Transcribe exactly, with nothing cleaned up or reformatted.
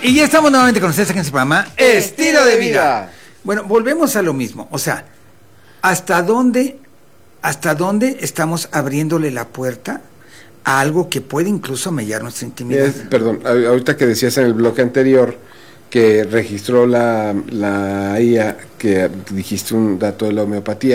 Y ya estamos nuevamente con ustedes aquí en su programa Estilo de Vida. Bueno, volvemos a lo mismo. O sea, ¿hasta dónde, hasta dónde estamos abriéndole la puerta a algo que puede incluso mellar nuestra intimidad? Es, perdón, ahorita que decías en el bloque anterior que registró la, la I A, que dijiste un dato de la homeopatía.